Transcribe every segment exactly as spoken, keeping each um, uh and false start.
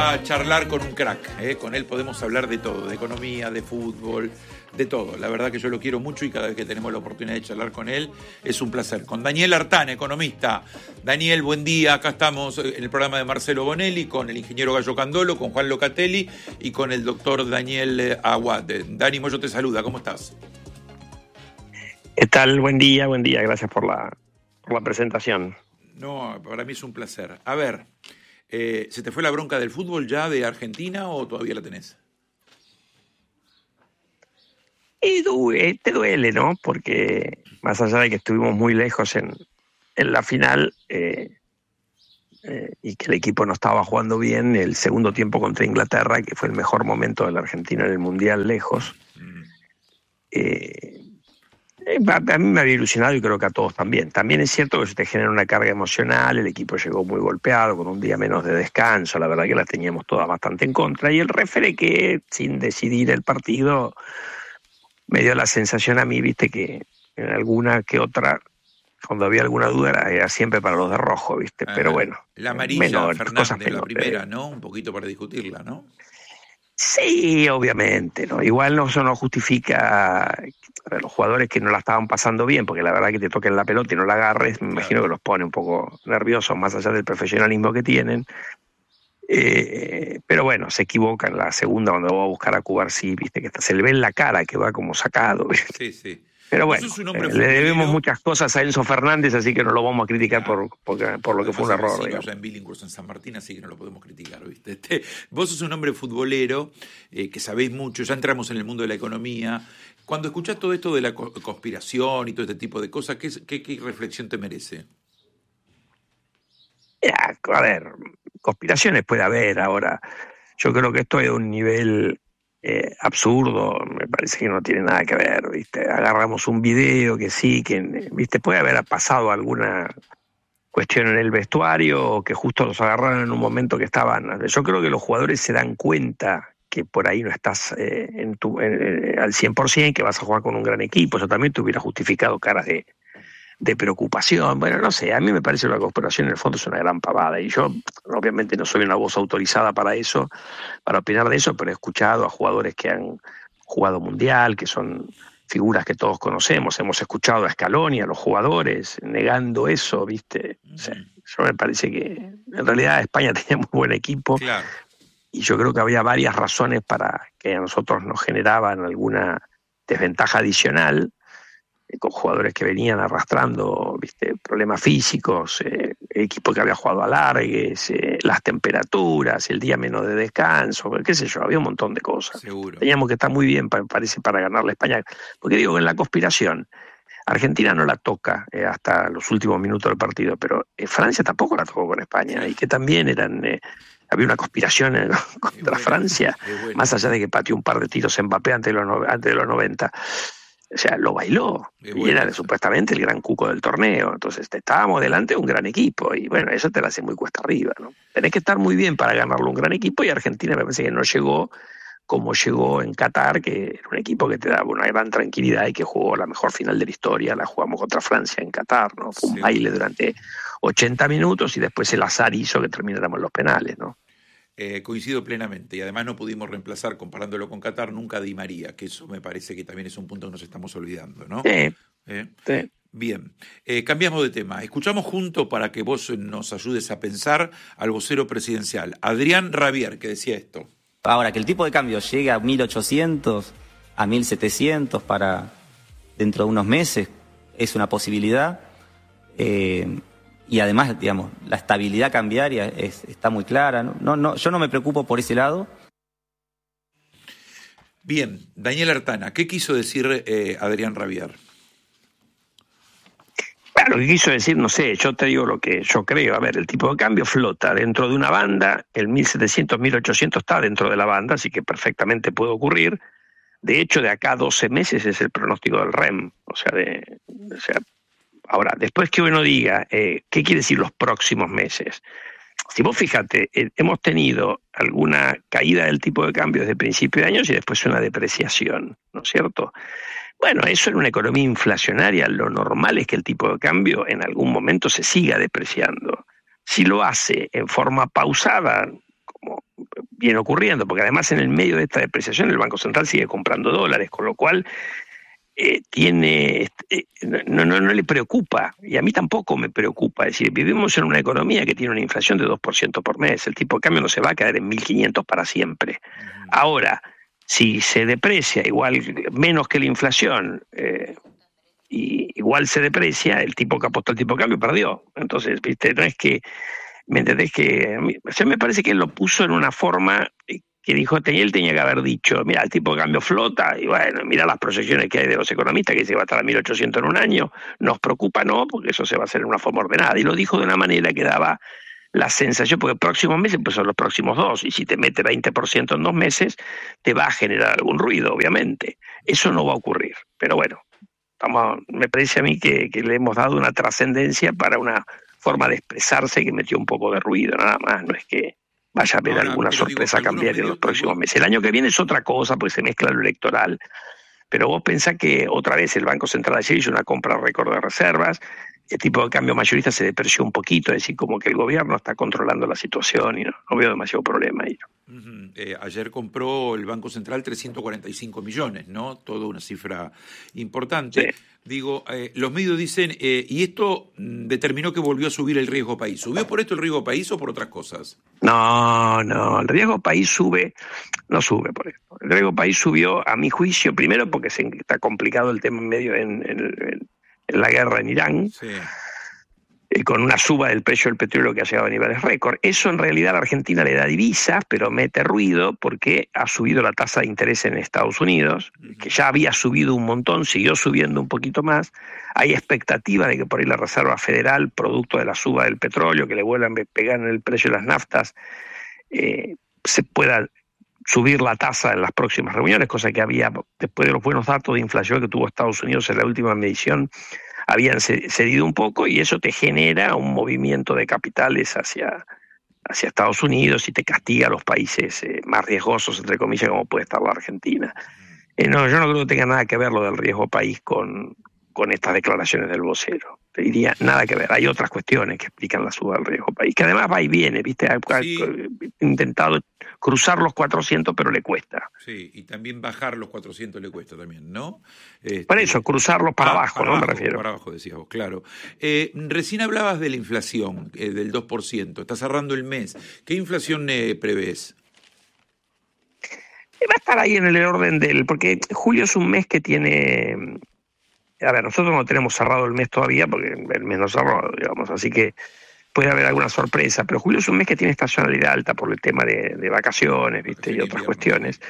a charlar con un crack, ¿eh? Con él podemos hablar de todo, de economía, de fútbol, de todo. La verdad que yo lo quiero mucho y cada vez que tenemos la oportunidad de charlar con él es un placer. Con Daniel Artana, economista. Daniel, buen día. Acá estamos en el programa de Marcelo Bonelli con el ingeniero Gallo Candolo, con Juan Locatelli y con el doctor Daniel Aguad. Dani Moyo te saluda, ¿cómo estás? ¿Qué tal? Buen día, buen día. Gracias por la, por la presentación. No, para mí es un placer. A ver, eh, ¿se te fue la bronca del fútbol ya de Argentina o todavía la tenés? Y duele, te duele, ¿no? Porque más allá de que estuvimos muy lejos en, en la final eh, eh, y que el equipo no estaba jugando bien, el segundo tiempo contra Inglaterra, que fue el mejor momento de la Argentina en el Mundial, lejos, eh, a mí me había ilusionado y creo que a todos también. También es cierto que se te genera una carga emocional, el equipo llegó muy golpeado, con un día menos de descanso, la verdad que la teníamos todas bastante en contra, y el referee que, sin decidir el partido, me dio la sensación a mí, viste, que en alguna que otra, cuando había alguna duda, era, era siempre para los de rojo, viste, ah, pero bueno. La amarilla, menor, Fernández, la primera, ¿no? Un poquito para discutirla, ¿no? Sí, obviamente, ¿no? Igual no, eso no justifica a ver, los jugadores que no la estaban pasando bien, porque la verdad que te toquen la pelota y no la agarres, me claro. imagino que los pone un poco nerviosos, más allá del profesionalismo que tienen. Eh, pero bueno, se equivoca en la segunda cuando va a buscar a Cubarsí, viste, que se le ve en la cara que va como sacado, ¿viste? Sí, sí. Pero bueno, eh, le debemos muchas cosas a Enzo Fernández, así que no lo vamos a criticar por, por, por lo que fue un error. Allá en Billinghurst, en San Martín, así que no lo podemos criticar, ¿viste? Este, vos sos un hombre futbolero, eh, que sabéis mucho, ya entramos en el mundo de la economía. Cuando escuchás todo esto de la conspiración y todo este tipo de cosas, ¿qué, qué, qué reflexión te merece? Ya, a ver, conspiraciones puede haber ahora. Yo creo que esto es un nivel eh, absurdo, me parece que no tiene nada que ver, ¿viste? Agarramos un video que sí, que, ¿viste? Puede haber pasado alguna cuestión en el vestuario o que justo los agarraron en un momento que estaban. Yo creo que los jugadores se dan cuenta que por ahí no estás eh, en tu, eh, al cien por ciento, que vas a jugar con un gran equipo. Yo también te hubiera justificado caras de de preocupación, bueno, no sé, a mí me parece que la conspiración en el fondo es una gran pavada, y yo obviamente no soy una voz autorizada para eso, para opinar de eso, pero he escuchado a jugadores que han jugado mundial, que son figuras que todos conocemos, hemos escuchado a Scaloni, a los jugadores, negando eso, ¿viste? O sea, yo me parece que en realidad España tenía muy buen equipo, claro. Y yo creo que había varias razones para que a nosotros nos generaban alguna desventaja adicional, con jugadores que venían arrastrando, viste, problemas físicos, eh, el equipo que había jugado alargues, eh, las temperaturas, el día menos de descanso, qué sé yo, había un montón de cosas. Seguro. Teníamos que estar muy bien, parece, para ganarle a España. Porque digo que en la conspiración, Argentina no la toca eh, hasta los últimos minutos del partido, pero eh, Francia tampoco la tocó con España, y que también eran... Eh, había una conspiración eh, contra bueno, Francia, bueno. Más allá de que pateó un par de tiros en Mbappé antes de los, antes de los noventa. O sea, lo bailó, y bueno, era eso. Supuestamente el gran cuco del torneo. Entonces estábamos delante de un gran equipo, y bueno, eso te lo hace muy cuesta arriba, ¿no? Tenés que estar muy bien para ganarlo un gran equipo, y Argentina me parece que no llegó como llegó en Qatar, que era un equipo que te daba una gran tranquilidad y que jugó la mejor final de la historia. La jugamos contra Francia en Qatar, ¿no? Fue un sí. baile durante ochenta minutos, y después el azar hizo que termináramos en los penales, ¿no? Eh, coincido plenamente, y además no pudimos reemplazar, comparándolo con Qatar, nunca a Di María, que eso me parece que también es un punto que nos estamos olvidando, ¿no? Sí, ¿Eh? sí. Bien, eh, cambiamos de tema. Escuchamos juntos, para que vos nos ayudes a pensar, al vocero presidencial, Adrián Rabier, que decía esto. Ahora, que el tipo de cambio llegue a mil ochocientos, a mil setecientos para dentro de unos meses, es una posibilidad. Eh, Y además, digamos, la estabilidad cambiaria es, está muy clara. No, no, no, yo no me preocupo por ese lado. Bien, Daniel Artana, ¿qué quiso decir eh, Adrián Rabier? Claro, lo que quiso decir, no sé, yo te digo lo que yo creo. A ver, el tipo de cambio flota dentro de una banda, el mil setecientos, mil ochocientos está dentro de la banda, así que perfectamente puede ocurrir. De hecho, de acá a doce meses es el pronóstico del R E M. O sea, de, o sea ahora, después que uno diga, eh, ¿qué quiere decir los próximos meses? Si vos fíjate, eh, hemos tenido alguna caída del tipo de cambio desde principio de años y después una depreciación, ¿no es cierto? Bueno, eso en una economía inflacionaria, lo normal es que el tipo de cambio en algún momento se siga depreciando. Si lo hace en forma pausada, como viene ocurriendo, porque además en el medio de esta depreciación el Banco Central sigue comprando dólares, con lo cual eh, tiene eh, no, no, no le preocupa, y a mí tampoco me preocupa. Es decir, vivimos en una economía que tiene una inflación de dos por ciento por mes, el tipo de cambio no se va a quedar en mil quinientos para siempre. Ahora, si se deprecia igual, menos que la inflación, eh, y igual se deprecia, el tipo que apostó el tipo de cambio perdió. Entonces, viste, no es que, ¿me entendés? Que a mí, o sea, me parece que él lo puso en una forma que dijo, él tenía que haber dicho, mira, el tipo de cambio flota, y bueno, mira las proyecciones que hay de los economistas, que se va a estar a mil ochocientos en un año, nos preocupa, no, porque eso se va a hacer en una forma ordenada. Y lo dijo de una manera que daba la sensación, porque próximos meses pues son los próximos dos, y si te mete veinte por ciento en dos meses, te va a generar algún ruido, obviamente. Eso no va a ocurrir, pero bueno, vamos, me parece a mí que, que le hemos dado una trascendencia para una forma de expresarse que metió un poco de ruido, nada más, no es que vaya a haber Ahora, alguna sorpresa digo, cambiar en los próximos meses. El año que viene es otra cosa, pues se mezcla lo electoral, pero vos pensás que otra vez el Banco Central ayer hizo una compra récord de reservas, el tipo de cambio mayorista se depreció un poquito, es decir, como que el gobierno está controlando la situación y no, no veo demasiado problema ahí. Uh-huh. Eh, ayer compró el Banco Central trescientos cuarenta y cinco millones, ¿no? Toda una cifra importante. Sí. Digo, eh, los medios dicen, eh, y esto determinó que volvió a subir el riesgo país. ¿Subió por esto el riesgo país o por otras cosas? No, no, el riesgo país sube, no sube por esto. El riesgo país subió, a mi juicio, primero porque se está complicado el tema en medio en, en, en, en la guerra en Irán. Sí. Eh, con una suba del precio del petróleo que ha llegado a niveles récord. Eso en realidad a la Argentina le da divisas, pero mete ruido porque ha subido la tasa de interés en Estados Unidos, uh-huh. que ya había subido un montón, siguió subiendo un poquito más. Hay expectativa de que por ahí la Reserva Federal, producto de la suba del petróleo, que le vuelvan a pegar en el precio de las naftas, eh, se pueda subir la tasa en las próximas reuniones, cosa que había, después de los buenos datos de inflación que tuvo Estados Unidos en la última medición, habían cedido un poco y eso te genera un movimiento de capitales hacia, hacia Estados Unidos y te castiga a los países eh, más riesgosos, entre comillas, como puede estar la Argentina. Eh, no, yo no creo que tenga nada que ver lo del riesgo país con, con estas declaraciones del vocero. Te diría, nada que ver. Hay otras cuestiones que explican la suba del riesgo país, que además va y viene, ¿viste? Ha, sí. ha intentado cruzar los cuatrocientos, pero le cuesta. Sí, y también bajar los cuatrocientos le cuesta también, ¿no? Este... Por eso, cruzarlos para ah, abajo, para ¿no? Abajo, me refiero. Para abajo, decías vos, claro. Eh, recién hablabas de la inflación, eh, del dos por ciento. Está cerrando el mes. ¿Qué inflación eh, prevés? Va a estar ahí en el orden del... Porque julio es un mes que tiene... A ver, nosotros no tenemos cerrado el mes todavía porque el mes no cerró, digamos, así que puede haber alguna sorpresa, pero julio es un mes que tiene estacionalidad alta por el tema de, de vacaciones, ¿viste? Y otras cuestiones.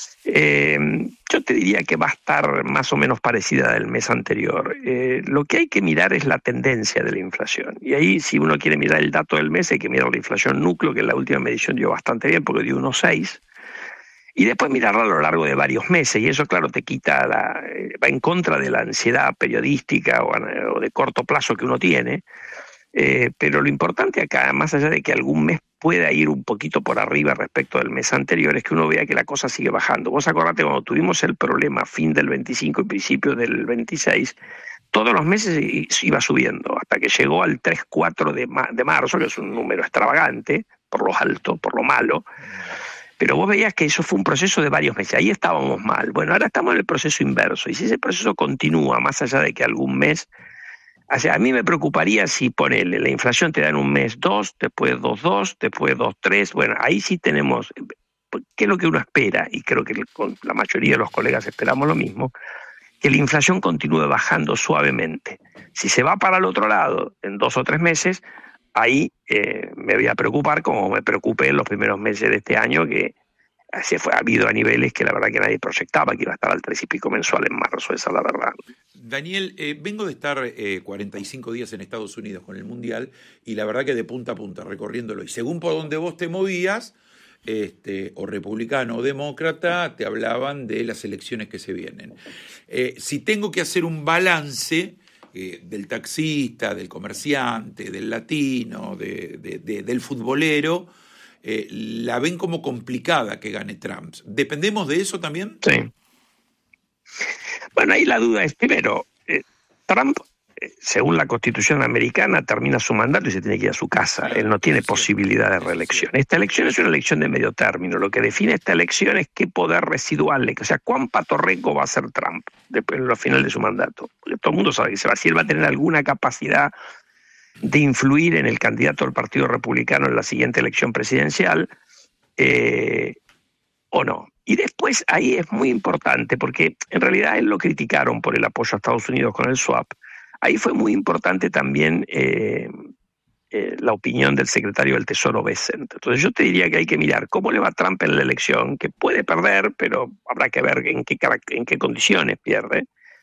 Eh, yo te diría que va a estar más o menos parecida al mes anterior. Eh, lo que hay que mirar es la tendencia de la inflación. Y ahí, si uno quiere mirar el dato del mes, hay que mirar la inflación núcleo, que en la última medición dio bastante bien, porque dio uno coma seis. Y después mirarla a lo largo de varios meses, y eso, claro, te quita la, va en contra de la ansiedad periodística o, o de corto plazo que uno tiene. Eh, pero lo importante acá, más allá de que algún mes pueda ir un poquito por arriba respecto del mes anterior, es que uno vea que la cosa sigue bajando. Vos acordate, cuando tuvimos el problema fin del veinticinco y principio del veintiséis, todos los meses iba subiendo, hasta que llegó al tres cuatro de, ma- de marzo, que es un número extravagante, por lo alto, por lo malo. Pero vos veías que eso fue un proceso de varios meses, ahí estábamos mal. Bueno, ahora estamos en el proceso inverso, y si ese proceso continúa, más allá de que algún mes... O sea, a mí me preocuparía si, ponele, la inflación te da en un mes dos, después dos coma dos, después dos coma tres, bueno, ahí sí tenemos... ¿Qué es lo que uno espera? Y creo que la mayoría de los colegas esperamos lo mismo, que la inflación continúe bajando suavemente. Si se va para el otro lado en dos o tres meses... Ahí eh, me voy a preocupar como me preocupé en los primeros meses de este año, que se fue, ha habido a niveles que la verdad que nadie proyectaba que iba a estar al tres y pico mensual en marzo, esa es la verdad. Daniel, eh, vengo de estar eh, cuarenta y cinco días en Estados Unidos con el Mundial y la verdad que de punta a punta recorriéndolo, y según por donde vos te movías, este, o republicano o demócrata, te hablaban de las elecciones que se vienen. Eh, si tengo que hacer un balance... Eh, del taxista, del comerciante, del latino, de, de, de, del futbolero, eh, la ven como complicada que gane Trump. ¿Dependemos de eso también? Sí. Bueno, ahí la duda es, primero, eh, Trump según la Constitución americana, termina su mandato y se tiene que ir a su casa. Él no tiene posibilidad de reelección. Esta elección es una elección de medio término. Lo que define esta elección es qué poder residual, o sea, cuán patorreco va a ser Trump después, al final de su mandato. Porque todo el mundo sabe que se va, si él va a tener alguna capacidad de influir en el candidato del Partido Republicano en la siguiente elección presidencial, eh, o no. Y después ahí es muy importante, porque en realidad él lo criticaron por el apoyo a Estados Unidos con el swap. Ahí fue muy importante también eh, eh, la opinión del secretario del Tesoro Bessent. Entonces yo te diría que hay que mirar cómo le va a Trump en la elección, que puede perder, pero habrá que ver en qué, en qué condiciones pierde.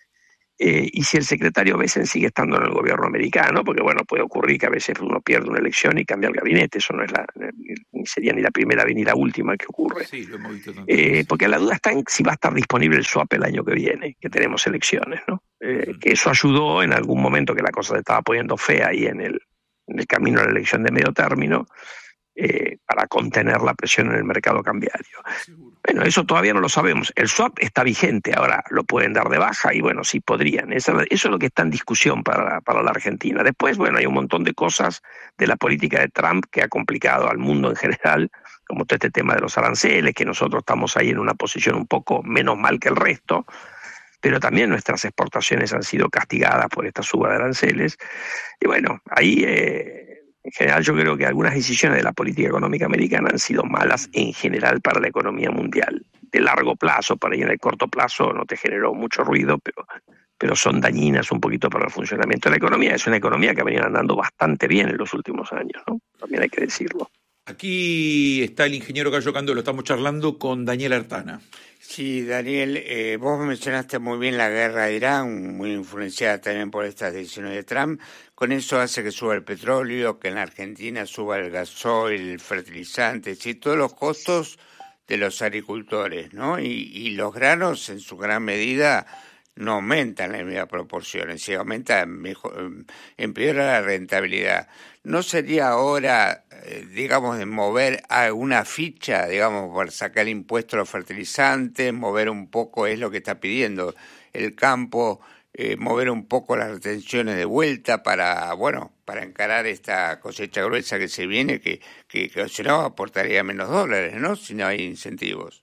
Eh, y si el secretario Bessent sigue estando en el gobierno americano, porque bueno, puede ocurrir que a veces uno pierde una elección y cambia el gabinete, eso no es la, ni sería ni la primera ni la última que ocurre. Sí, lo hemos visto tanto. Eh, porque la duda está en si va a estar disponible el swap el año que viene, que tenemos elecciones, ¿no? Eh, uh-huh. Que eso ayudó en algún momento que la cosa se estaba poniendo fea ahí en el, en el camino a la elección de medio término, eh, para contener la presión en el mercado cambiario. Seguro. Bueno, eso todavía no lo sabemos. El swap está vigente, ahora lo pueden dar de baja y bueno, sí podrían. Eso, eso es lo que está en discusión para, para la Argentina. Después, bueno, hay un montón de cosas de la política de Trump que ha complicado al mundo en general, como todo este tema de los aranceles, que nosotros estamos ahí en una posición un poco menos mal que el resto, pero también nuestras exportaciones han sido castigadas por esta suba de aranceles. Y bueno, ahí... Eh, En general yo creo que algunas decisiones de la política económica americana han sido malas en general para la economía mundial. De largo plazo, para ir en el corto plazo no te generó mucho ruido, pero, pero son dañinas un poquito para el funcionamiento de la economía. Es una economía que ha venido andando bastante bien en los últimos años, ¿no? También hay que decirlo. Aquí está el ingeniero Cayo Cando, lo estamos charlando con Daniel Artana. Sí, Daniel, eh, vos mencionaste muy bien la guerra de Irán, muy influenciada también por estas decisiones de Trump. Con eso hace que suba el petróleo, que en la Argentina suba el gasoil, el fertilizante, ¿sí? Todos los costos de los agricultores, ¿no? Y, y los granos en su gran medida no aumentan en la misma proporción, es decir, aumenta, mejor, empeora la rentabilidad. ¿No sería hora, eh, digamos, de mover alguna ficha, digamos, para sacar impuestos a los fertilizantes, mover un poco, es lo que está pidiendo el campo, eh, mover un poco las retenciones de vuelta para, bueno, para encarar esta cosecha gruesa que se viene, que, que, que si no aportaría menos dólares, ¿no? Si no hay incentivos.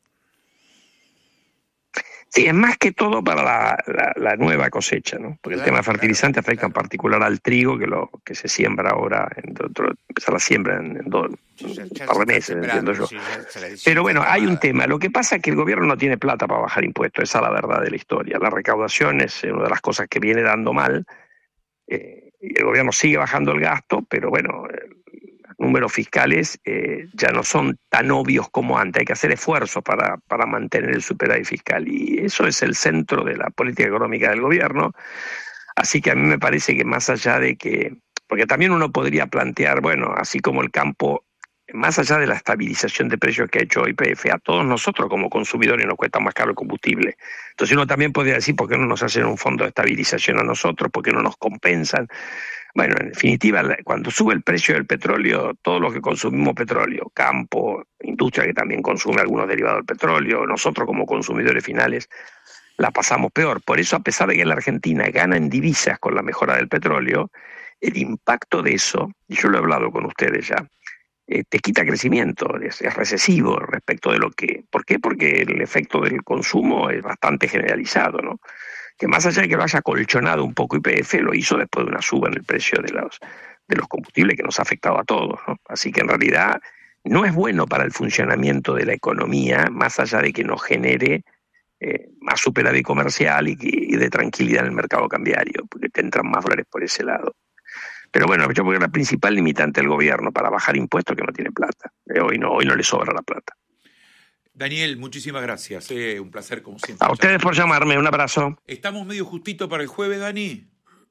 Sí, es más que todo para la, la, la nueva cosecha, ¿no? Porque claro, el tema fertilizante claro, afecta claro. en particular al trigo, que lo que se siembra ahora, en otro, empezar la siembra en, en, dos, en un par de meses, entiendo yo. Pero bueno, hay un tema. Lo que pasa es que el gobierno no tiene plata para bajar impuestos, esa es la verdad de la historia. La recaudación es una de las cosas que viene dando mal. Eh, y el gobierno sigue bajando el gasto, pero bueno... números fiscales eh, ya no son tan obvios como antes, hay que hacer esfuerzos para, para mantener el superávit fiscal y eso es el centro de la política económica del gobierno, así que a mí me parece que más allá de que, porque también uno podría plantear, bueno, así como el campo, más allá de la estabilización de precios que ha hecho Y P F, a todos nosotros como consumidores nos cuesta más caro el combustible, entonces uno también podría decir, ¿por qué no nos hacen un fondo de estabilización a nosotros? ¿Por qué no nos compensan? Bueno, en definitiva, cuando sube el precio del petróleo, todos los que consumimos petróleo, campo, industria que también consume algunos derivados del petróleo, nosotros como consumidores finales, la pasamos peor. Por eso, a pesar de que la Argentina gana en divisas con la mejora del petróleo, el impacto de eso, y yo lo he hablado con ustedes ya, eh, te quita crecimiento, es, es recesivo respecto de lo que... ¿Por qué? Porque el efecto del consumo es bastante generalizado, ¿no? Que más allá de que lo haya colchonado un poco Y P F, lo hizo después de una suba en el precio de los, de los combustibles que nos ha afectado a todos, ¿no? Así que en realidad no es bueno para el funcionamiento de la economía, más allá de que nos genere eh, más superávit comercial y, y de tranquilidad en el mercado cambiario, porque te entran más dólares por ese lado. Pero bueno, yo creo que la principal limitante del gobierno para bajar impuestos es que no tiene plata. Eh, hoy no, hoy no le sobra la plata. Daniel, muchísimas gracias, eh, un placer como siempre. A ustedes por llamarme, un abrazo. Estamos medio justito para el jueves, Dani.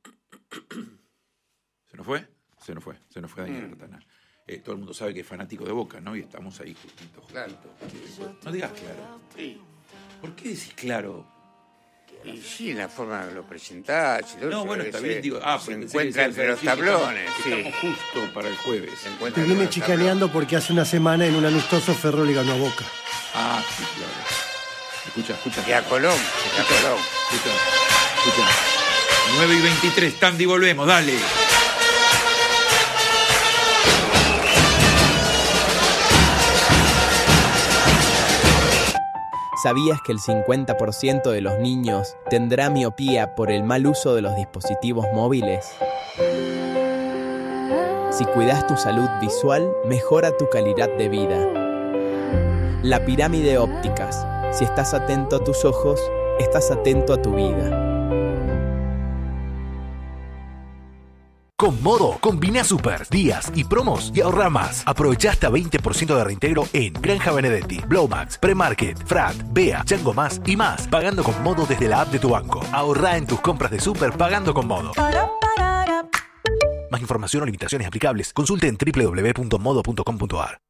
¿Se nos fue? Se nos fue, se nos fue Daniel mm. Artana. Eh, todo el mundo sabe que es fanático de Boca, ¿no? Y estamos ahí justito, justito. Claro. No digas claro. Sí. ¿Por qué decís claro? Y sí, la forma que lo presentás. Y todo no, bueno, está bien, digo, ah, se encuentra entre los tablones. Estamos, sí. estamos justo para el jueves. Te viene chicaneando tablones. Porque hace una semana en un amistoso Ferro le ganó a Boca. Ah, sí, claro. Escucha, escucha. Y a Colón, y a Colón. Escucha, escucha. nueve y veintitrés, Tandy, volvemos, dale. ¿Sabías que el cincuenta por ciento de los niños tendrá miopía por el mal uso de los dispositivos móviles? Si cuidas tu salud visual, mejora tu calidad de vida. La Pirámide Ópticas. Si estás atento a tus ojos, estás atento a tu vida. Con Modo, combina super, días y promos y ahorra más. Aprovecha hasta veinte por ciento de reintegro en Granja Benedetti, Blowmax, Premarket, Frat, Bea, Chango Más y más. Pagando con Modo desde la app de tu banco. Ahorra en tus compras de super pagando con Modo. Más información o limitaciones aplicables, consulte en doble u doble u doble u punto modo punto com punto a r.